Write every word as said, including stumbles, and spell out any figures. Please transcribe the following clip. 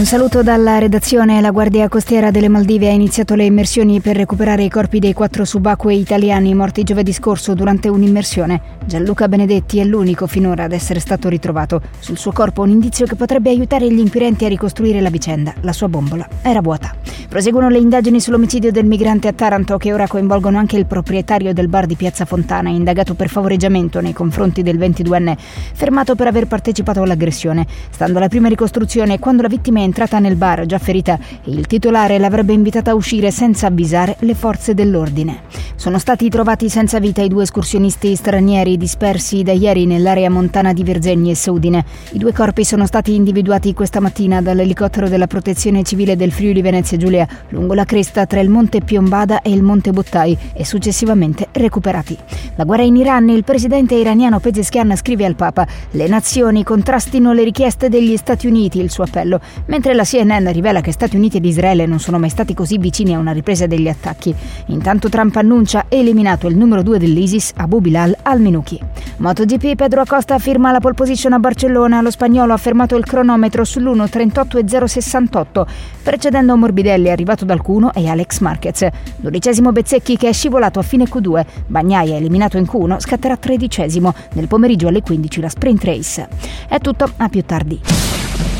Un saluto dalla redazione. La Guardia Costiera delle Maldive ha iniziato le immersioni per recuperare i corpi dei quattro subacquei italiani morti giovedì scorso durante un'immersione. Gianluca Benedetti è l'unico finora ad essere stato ritrovato. Sul suo corpo un indizio che potrebbe aiutare gli inquirenti a ricostruire la vicenda. La sua bombola era vuota. Proseguono le indagini sull'omicidio del migrante a Taranto, che ora coinvolgono anche il proprietario del bar di Piazza Fontana, indagato per favoreggiamento nei confronti del ventiduenne, fermato per aver partecipato all'aggressione. Stando alla prima ricostruzione, quando la vittima è entrata nel bar già ferita, il titolare l'avrebbe invitata a uscire senza avvisare le forze dell'ordine. Sono stati trovati senza vita i due escursionisti stranieri dispersi da ieri nell'area montana di Verzegni e Udine. I due corpi sono stati individuati questa mattina dall'elicottero della Protezione Civile del Friuli Venezia Giulia lungo la cresta tra il Monte Piombada e il Monte Bottai e successivamente recuperati. La guerra in Iran. Il presidente iraniano Pezeshkian scrive al Papa: le nazioni contrastino le richieste degli Stati Uniti, il suo appello, mentre la C N N rivela che Stati Uniti ed Israele non sono mai stati così vicini a una ripresa degli attacchi. Intanto Trump annuncia eliminato il numero due dell'ISIS, Abu Bilal al-Minuki. MotoGP. Pedro Acosta firma la pole position a Barcellona. Lo spagnolo ha fermato il cronometro sull'uno trentotto e zero sessantotto, precedendo Morbidelli arrivato dal Q uno e Alex Marquez. Dodicesimo Bezzecchi, che è scivolato a fine Q due. Bagnaia, eliminato in Q uno, scatterà tredicesimo. Nel pomeriggio alle quindici la sprint race. È tutto, a più tardi.